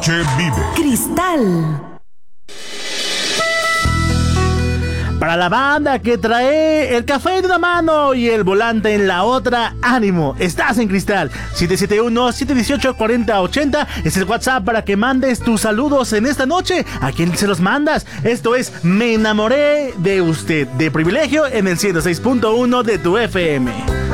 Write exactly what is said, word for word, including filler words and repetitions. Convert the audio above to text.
noche vive. Cristal. Para la banda que trae el café en una mano y el volante en la otra, ánimo, estás en Cristal. siete siete uno, siete uno ocho, cuatro cero ocho cero es el WhatsApp para que mandes tus saludos en esta noche. ¿A quién se los mandas? Esto es Me enamoré de usted, de Privilegio, en el ciento seis punto uno de tu F M.